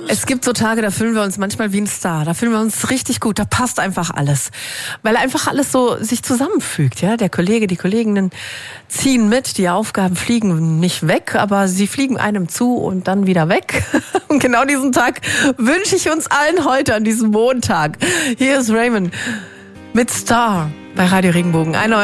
Es gibt so Tage, da fühlen wir uns manchmal wie ein Star. Da fühlen wir uns richtig gut. Da passt einfach alles. Weil einfach alles so sich zusammenfügt. Ja, der Kollege, die Kolleginnen ziehen mit. Die Aufgaben fliegen nicht weg, aber sie fliegen einem zu und dann wieder weg. Und genau diesen Tag wünsche ich uns allen heute an diesem Montag. Hier ist Raymond mit Star bei Radio Regenbogen.